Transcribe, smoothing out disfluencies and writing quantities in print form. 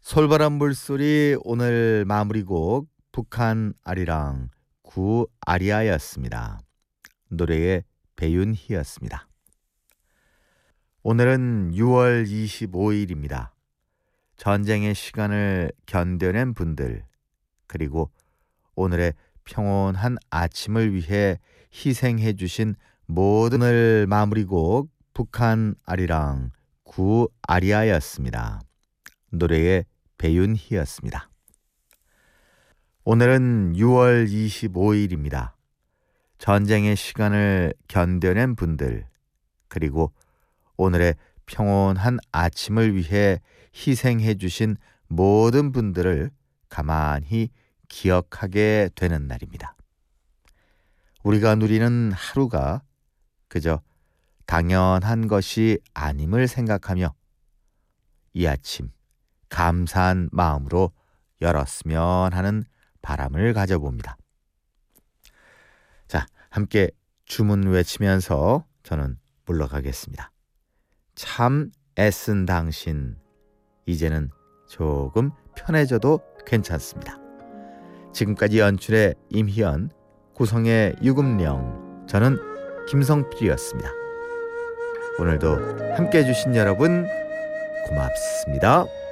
솔바람 물소리 오늘 마무리곡 북한 아리랑 구 아리아였습니다. 노래의 배윤희였습니다. 오늘은 6월 25일입니다. 전쟁의 시간을 견뎌낸 분들, 그리고 오늘의 평온한 아침을 위해 희생해 주신 모든 오늘 마무리곡 북한 아리랑 구 아리아였습니다. 노래의 배윤희였습니다. 오늘은 6월 25일입니다. 전쟁의 시간을 견뎌낸 분들, 그리고 오늘의 평온한 아침을 위해 희생해 주신 모든 분들을 가만히 기억하게 되는 날입니다. 우리가 누리는 하루가 그저 당연한 것이 아님을 생각하며 이 아침 감사한 마음으로 열었으면 하는 바람을 가져봅니다. 자, 함께 주문 외치면서 저는 물러가겠습니다. 참 애쓴 당신, 이제는 조금 편해져도 괜찮습니다. 지금까지 연출의 임희연, 구성의 유금령, 저는 김성필이었습니다. 오늘도 함께 해주신 여러분 고맙습니다.